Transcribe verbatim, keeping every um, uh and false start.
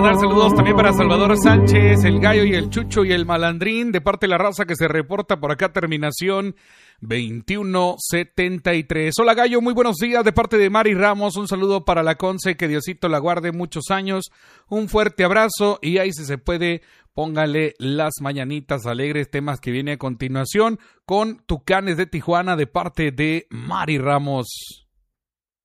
mandar saludos también para Salvador Sánchez, el Gallo y el Chucho y el Malandrín, de parte de la raza que se reporta por acá, terminación veintiuno setenta y tres. Hola Gallo, muy buenos días, de parte de Mari Ramos, un saludo para la Conce, que Diosito la guarde muchos años, un fuerte abrazo y ahí si se puede, póngale las mañanitas alegres, temas que viene a continuación con Tucanes de Tijuana de parte de Mari Ramos.